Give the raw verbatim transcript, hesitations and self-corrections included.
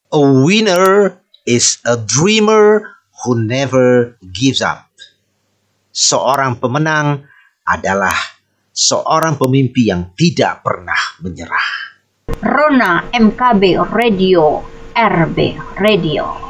A winner is a dreamer who never gives up. Seorang pemenang adalah seorang pemimpi yang tidak pernah menyerah. Rona M K B Radio, R B Radio.